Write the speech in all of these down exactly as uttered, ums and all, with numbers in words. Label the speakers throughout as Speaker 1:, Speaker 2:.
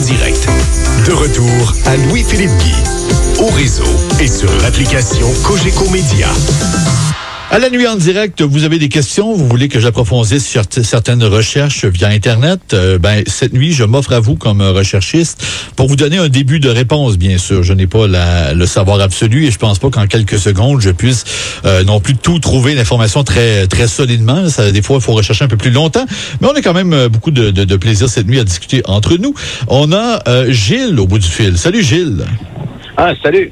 Speaker 1: direct. De retour à Louis-Philippe Guy. Au réseau et sur l'application Cogeco Média.
Speaker 2: À la nuit en direct, vous avez des questions, vous voulez que j'approfondisse sur certaines recherches via Internet, euh, ben cette nuit, je m'offre à vous comme recherchiste pour vous donner un début de réponse, bien sûr. Je n'ai pas la, le savoir absolu et je pense pas qu'en quelques secondes, je puisse euh, non plus tout trouver l'information très très solidement. Ça, des fois, il faut rechercher un peu plus longtemps, mais on a quand même beaucoup de, de, de plaisir cette nuit à discuter entre nous. On a euh, Gilles au bout du fil. Salut Gilles.
Speaker 3: Ah, salut.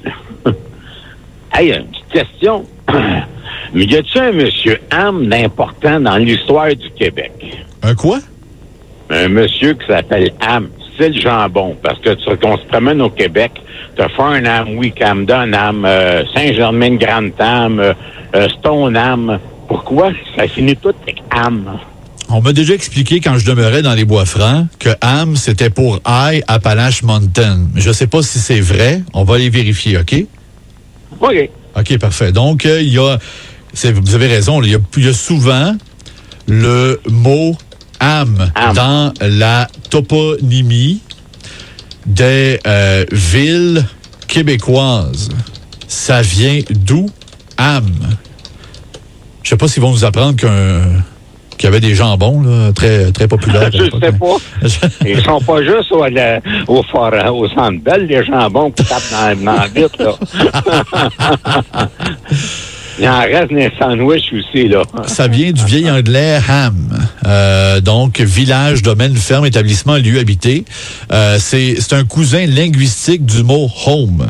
Speaker 3: Hey, une petite question. Mais y a-t-il un monsieur Ham d'important dans l'histoire du Québec?
Speaker 2: Un quoi?
Speaker 3: Un monsieur qui s'appelle Ham, c'est le jambon. Parce que tu qu'on se promène au Québec, t'as fait un Ham, oui, Camden Ham, euh, Saint-Germain-Grand-Ham, euh, euh, Stone Ham. Pourquoi? Ça finit tout avec Ham.
Speaker 2: On m'a déjà expliqué quand je demeurais dans les Bois-Francs que Ham, c'était pour High Appalachian Mountain. Je sais pas si c'est vrai. On va les vérifier, OK?
Speaker 3: OK.
Speaker 2: OK, parfait. Donc, il euh, y a... C'est, vous avez raison, il y, y a souvent le mot Ham dans la toponymie des euh, villes québécoises. Ça vient d'où, Ham? Je sais pas s'ils vont nous apprendre qu'un qu'il y avait des jambons là, très, très populaires.
Speaker 3: Je sais pas. Ils sont pas juste au, la, au, fort, au Centre Bell, les jambons qui tapent dans, dans la vitre, là. Il en reste des sandwichs aussi, là.
Speaker 2: Ça vient du vieil anglais ham. Euh, donc, village, domaine, ferme, établissement, lieu habité. Euh, c'est, c'est un cousin linguistique du mot home.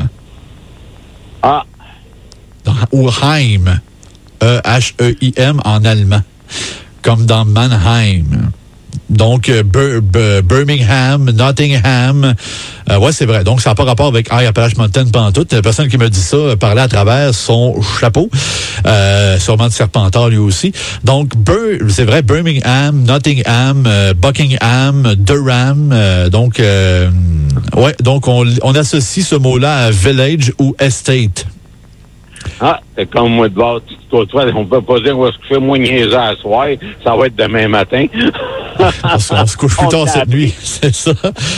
Speaker 3: Ah.
Speaker 2: Ou Heim. E H E I M en allemand. Comme dans Mannheim. Donc, euh, Bir- Bir- Birmingham, Nottingham. Euh, ouais, c'est vrai. Donc, ça n'a pas rapport avec High Appalachian Mountain pantoute. La personne qui me dit ça euh, parlait à travers son chapeau. Euh, sûrement de Serpentard, lui aussi. Donc, Bir- c'est vrai, Birmingham, Nottingham, euh, Buckingham, Durham. Euh, donc, euh, ouais, donc on, on associe ce mot-là à village ou estate.
Speaker 3: Ah, c'est comme moi de bord, toi, toi, on peut pas dire où est-ce que je fais moins niaiser à soir, ça va être demain matin.
Speaker 2: Parce qu'on se couche plus tard cette nuit, c'est ça.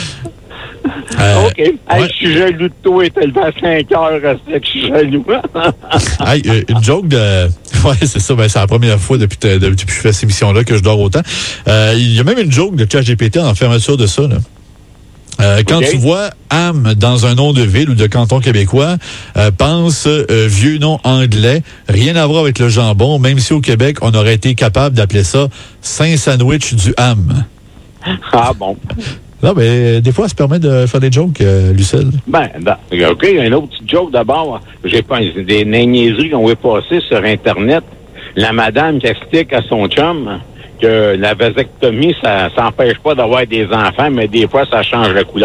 Speaker 3: Euh, OK. Hey, ouais. Je suis jaloux de toi, t'es levé à cinq heures, c'est que je suis jaloux.
Speaker 2: Hey, euh, une joke de... Ouais, c'est ça, ben, c'est la première fois depuis, te, depuis que je fais cette émission-là que je dors autant. Euh, il y a même une joke de ChatGPT en fermeture de ça, là. Euh, quand okay. tu vois Ham dans un nom de ville ou de canton québécois, euh, pense euh, vieux nom anglais, rien à voir avec le jambon, même si au Québec, on aurait été capable d'appeler ça Saint-Sandwich du Ham.
Speaker 3: Ah bon?
Speaker 2: Non, mais des fois, ça se permet de faire des jokes, euh, Lucille.
Speaker 3: Ben, ben, OK, un autre petit joke d'abord. J'ai pas des niaiseries qu'on va passer sur Internet. La madame qui explique à son chum que la vasectomie, ça n'empêche pas d'avoir des enfants, mais des fois, ça change la couleur.